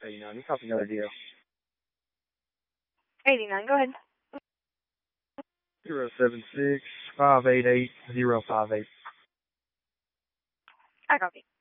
89, you copy another deal. 89, go ahead. 076-588-058. I copy.